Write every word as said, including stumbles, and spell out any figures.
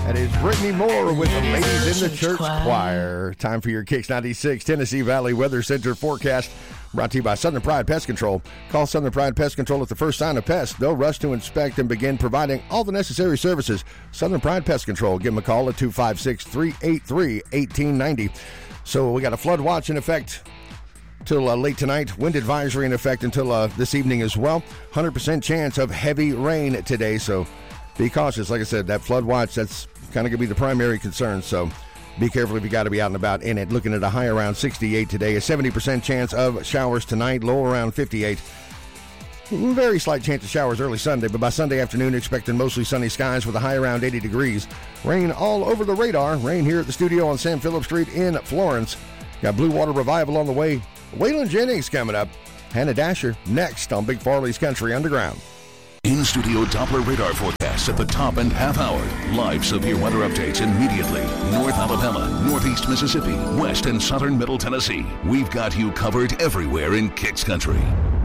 That is Brittany Moore with the Ladies in the Church Choir. Time for your Kicks ninety-six Tennessee Valley Weather Center forecast. Brought to you by Southern Pride Pest Control. Call Southern Pride Pest Control at the first sign of pest. They'll rush to inspect and begin providing all the necessary services. Southern Pride Pest Control. Give them a call at two five six, three eight three, one eight nine zero. So we got a flood watch in effect till uh, late tonight. Wind advisory in effect until uh, this evening as well. one hundred percent chance of heavy rain today, so be cautious. Like I said, that flood watch, that's kind of going to be the primary concern, so be careful if you got to be out and about in it. Looking at a high around sixty-eight today, a seventy percent chance of showers tonight, low around fifty-eight. Very slight chance of showers early Sunday, but by Sunday afternoon, expecting mostly sunny skies with a high around eighty degrees. Rain all over the radar. Rain here at the studio on Sam Phillips Street in Florence. Got Blue Water Revival on the way. Waylon Jennings coming up. Hannah Dasher next on Big Farley's Country Underground. In-studio Doppler radar forecasts at the top and half hour. Live severe weather updates immediately. North Alabama, Northeast Mississippi, West and Southern Middle Tennessee. We've got you covered everywhere in Kicks Country.